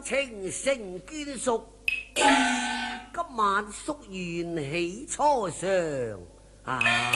情成眷屬，今晚宿緣喜初嘗啊！